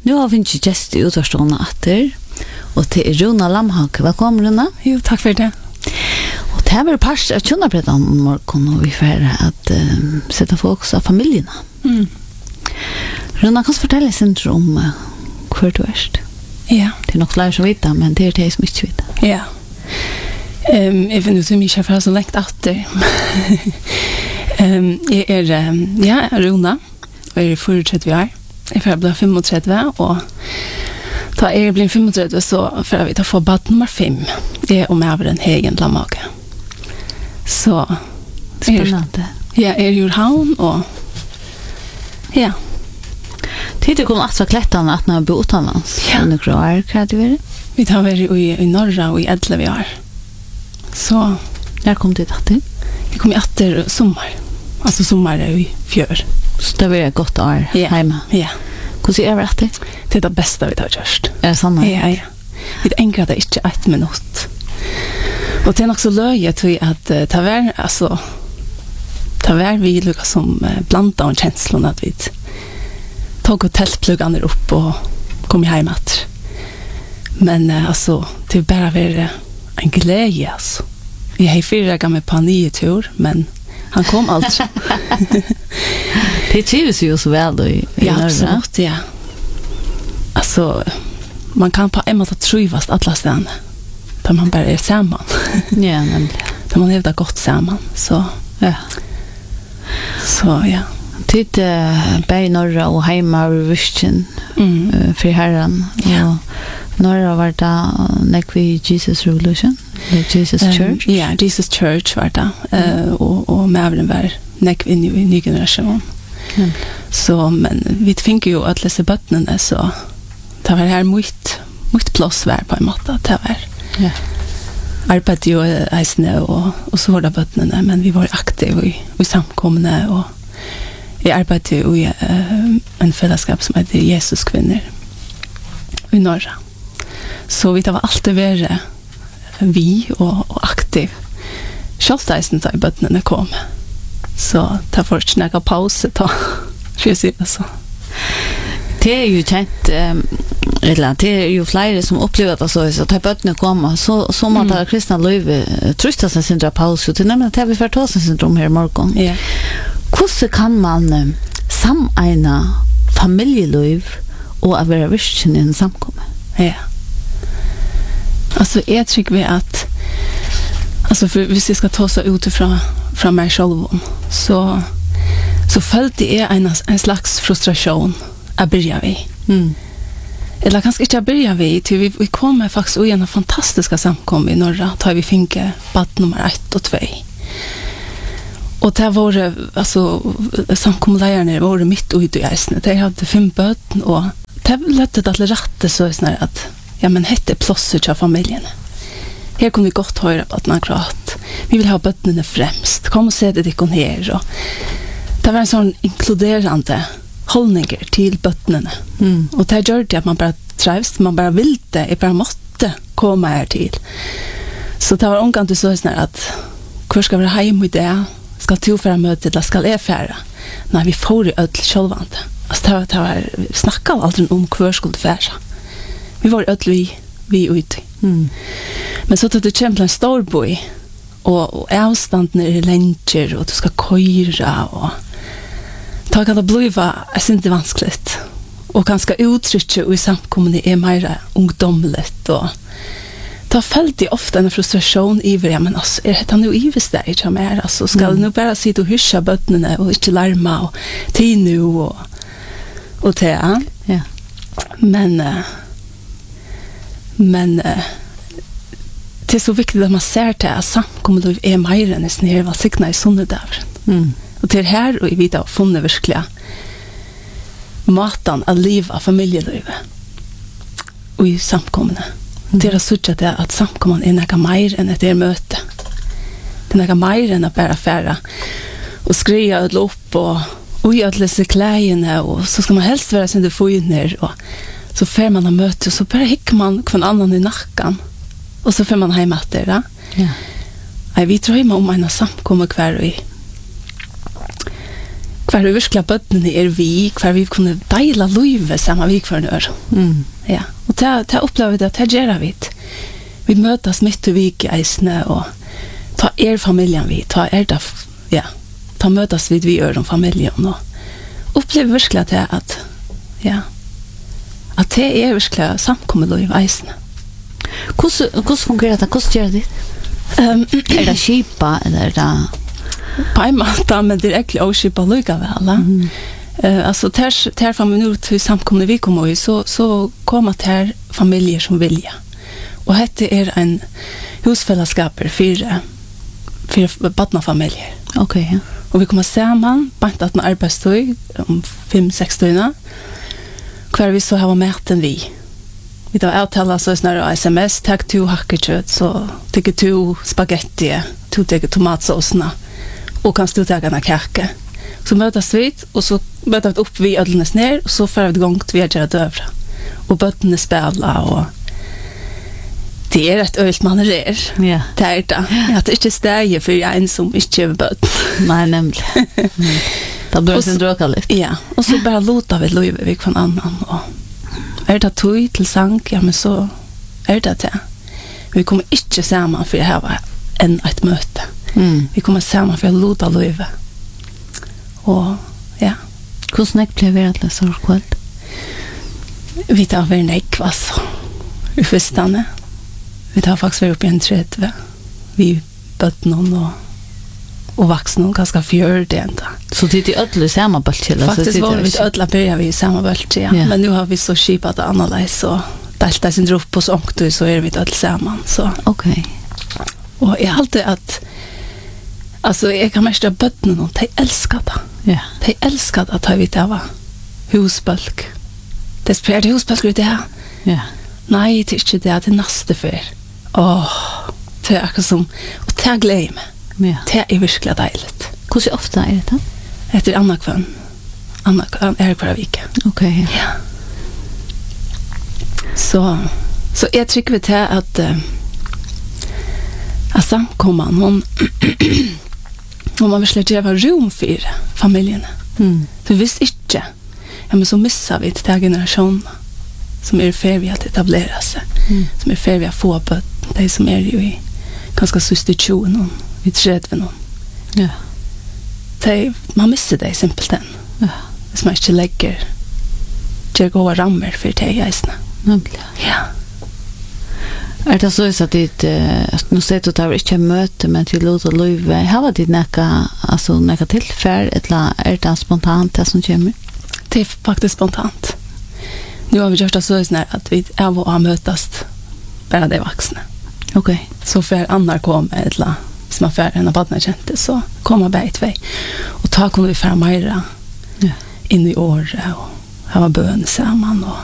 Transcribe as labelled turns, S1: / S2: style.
S1: Nu har vi inte gäst i utvarstående atter, och till Runa Lamhag. Välkommen Runa.
S2: Jo, tack för det.
S1: Och det här var parst av tjunarbredan om morgon och vi får att sätta fokus av familjerna. Runa, kan du fortälla sin om hur du är?
S2: Ja.
S1: Det är nog fler som vet det, men det är det som inte vet det.
S2: Ja. Jag vet inte hur mycket jag så länge atter. Jag är Runa, och jag är 34 år. Jag blir 35 och ta blir 35 så för vi ta få bad nummer 5. Det är om över en egen lamage. Så
S1: spännande.
S2: Ja, är ju havn och ja.
S1: Tidigt kom att klättarna att när bo utomlands.
S2: Ja.
S1: Nu kvar kan det vara.
S2: Vi tar väl i norra och i 11 år. Så
S1: när kom det att?
S2: Vi kom efter sommar. Alltså sommar är i fjör.
S1: Så det var ett gott år hemma.
S2: Ja.
S1: Hur ser det ut?
S2: Det är det bästa vi har gjort.
S1: Är det sant?
S2: Ja. Vi ängrar det inte 1 minut. Och det är också löjet att ta vär vi lukar som blanda och känslorna att vi tog hotellpluggarna upp och kom hem att. Men alltså det är bara en glädje alltså. Vi har 4 gamla på 9 tur, men han kom aldrig.
S1: Det trivs ju så väl då i
S2: ja, absolut, ja. Alltså, man kan på en måte trivas alla ställen. Där man bara är samman.
S1: Ja, nämligen.
S2: Där man är gott samman. Så,
S1: ja.
S2: Så, ja.
S1: Tid bei norra och hemma och vissten för herran. Ja. Norra var det nekvi Jesus Revolution, Jesus Church.
S2: Ja, Jesus Church var det. Och med var nekvi in i ny generation. Så, men vi tänker ju att läsa bötterna så det var här mycket plats var på en måte. Det var arbetade ju eisne och så var det bötterna, men vi var aktiva i samkomna och jag arbetade ju i en fällskap som heter Jesus kvinnor i norra. Så vi var alltid vara vi och aktiv. Självständigt i bötterna kom. Så ta först några pauser ta. Så.
S1: Det är ju känt eller det är ju flera som upplever det så att bötterna kommer så man tar kristna liv trösta sig sin paus och till nämligen att vi får ta sig syndrom här morgon.
S2: Ja.
S1: Hur kan man samena familjeliv och vara vissten i en samkomma?
S2: Ja. Alltså jag tycker att alltså för hvis vi ska ta så utifrån från mig själv så följde det en slags frustration att börja vi. Eller kanske inte att börja vi till vi kommer faktiskt i en fantastiska samkom i norra tar vi finke bad nummer 1 och 2. Och det var alltså samkomlejarna var mitt ute i äsnet. De hade 5 böten och det lätte att rätta så snart att ja men hette plåset av familjen. Här kunde vi gott höra att man gråt. Vi vill ha bötterna främst. Kom och se det ikon här. Och det var en sån inkluderande hållning till bötterna. Och det gör det att man bara trivs. Man bara vill det. Jag bara måste komma här till. Så det var omgående så snart att hur ska vi ha hem i det? Ska tillföra mötet eller ska jag färra? Nej, vi får i ödel självande. Alltså det var snackade aldrig om hur skulle färra. Vi var ödel vi ute. Men så att du kämpar en stor boy och avstånden är längre och du ska köra och ta kan det bliva inte vanskligt och ganska uttrycka i samkommun är mer ungdomligt och ta följt det ofta en frustration i det men alltså är det nu i visst där som är alltså ska nu bara sitta och hyscha bötterna och inte larma och till nu och te
S1: ja
S2: men det är så viktigt att man ser till att samkommet är mer än snär vad signa i söndagen. Och till här och vi har funnit verkligen matan att leva familjelivet och i samkommet. Det är så att samkommet är något mer än ett möte. Det är något mer än att bara färra och skriva och upp och göra sig kläderna och så ska man helst vara sin defoiner och så får man ha möte och så bara hickar man från annan i nacken. Och så får man hem efter det.
S1: Ja.
S2: Nej, vi drömmer om en samkommer kvar kvar vi virkelig bøttene vi, kvar vi kunne deila livet sammen vi kvar nør. Ja, og det opplever vi det gjør vi. Vi møtes midt i vik i eisene, og ta familien vi, ta det, ja, ta møtes vi gjør om familien, og opplever virkelig at ja, at det virkelig samkommet liv i eisene.
S1: Hvordan fungerer det? Hvordan gjør det? Det kjipa, eller det?
S2: På en måte, men det egentlig også kjipa lykka vel. Alltså ter familjer till samkomne vi kommer i så kommer ter familjer som vilja. Och detta en husfällskap för barnfamiljer.
S1: Okej. Ja.
S2: Och vi kommer samman bantat med arbetstid om 5-6 timmar. Kvar vi så har mäten vi. Vi tar avtala så snarare SMS tag 2 hackekött så tycker 2 spaghetti, 2 tycker tomatsåsna och kan stå ta en kaka. Så mötas vi och så möter vi upp vi ödlnes ner och så får vi igång till vi gör dövra. Och bötterna spela och det är ett ölt man är.
S1: Ja.
S2: Det är det. Att det inte stäger för en som inte är bött.
S1: Nej, nämligen. Det blir sin dröka lite.
S2: Ja, och så bara låta vi löjva vi från annan. Och är det tog till sank, ja men så är det. Vi kommer inte samman för det här var ett möte. Vi kommer samman för att låta löjva. Og ja.
S1: Hvordan nekk ble vi til så kveld?
S2: Vi tar vært nekk, altså. I førstene. Vi tar faktisk vært opp i en 30. Vi bøtt noen og vaks noen ganske fjør det enda.
S1: Så det er ødelig samme bølt til?
S2: Faktisk var vi ødelig begynner vi i samme bølt, ja. Men nu har vi så kipet det annerledes, og delta sin drop på sånt, så er vi ødelig sammen.
S1: Ok.
S2: Og jeg har alltid at alltså jag kan mest bötna någon de älskar det.
S1: Ja.
S2: De älskar att ha vita va husbalk. Det spelar det husbalk det här.
S1: Ja.
S2: Nej, det är inte det nästa för. Det är som och det glöm.
S1: Ja.
S2: Det är verkligen dejligt.
S1: Hur ofta är det?
S2: Efter Anna kvann. Anna är kvar vecka.
S1: Okej.
S2: Ja. Så jag tycker vi tar att samkomman om man vill släcka rum för familjen. Så visst inte. Ja, men så missar vi till generationen som är färdiga att etablera sig. Som är färdiga att få på de som är ju i ganska substitution i tredje någon.
S1: Ja.
S2: Man missar det simpelt än.
S1: Ja.
S2: Hvis man inte lägger goda rammer för det i eisna. Ja.
S1: Er det så at det nu ser du tar ikke møte men til låt og løyve har det nekka tilfær eller er det spontant det som kommer?
S2: Det är faktiskt spontant. Nu har vi gjort det så att vi är och har mötast bara de vuxna.
S1: Okej.
S2: Så för andra kom eller som affär en partner kände så kommer bara ett väg. Och ta kunde vi fara mera in i år och ha bön samman och